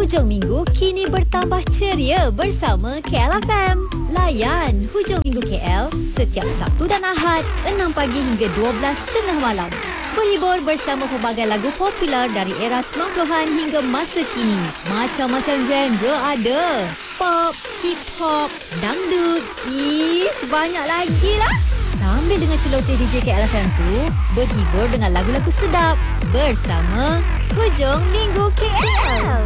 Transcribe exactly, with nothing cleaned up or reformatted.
Hujung minggu kini bertambah ceria bersama K L F M. Layan Hujung Minggu K L setiap Sabtu dan Ahad enam pagi hingga dua belas tengah malam. Berhibur bersama pelbagai lagu popular dari era sembilan puluhan hingga masa kini. Macam-macam genre ada. Pop, hip hop, dangdut, ish, banyak lagi lah. Sambil dengan celoteh D J K L F M tu, berhibur dengan lagu-lagu sedap bersama Hujung Minggu K L.